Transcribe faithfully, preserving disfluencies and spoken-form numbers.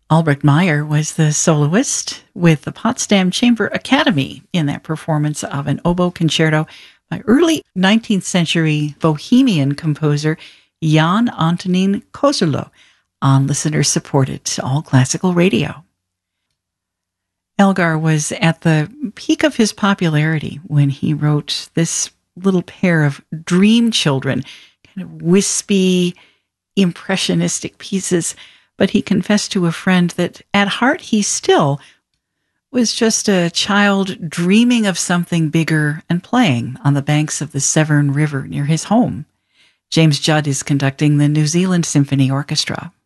Albrecht Meyer was the soloist with the Potsdam Chamber Academy in that performance of an oboe concerto by early nineteenth century Bohemian composer Jan Antonín Koželuh on listener-supported All Classical Radio. Elgar was at the peak of his popularity when he wrote this little pair of dream children, kind of wispy, impressionistic pieces, but he confessed to a friend that at heart he still was just a child dreaming of something bigger and playing on the banks of the Severn River near his home. James Judd is conducting the New Zealand Symphony Orchestra.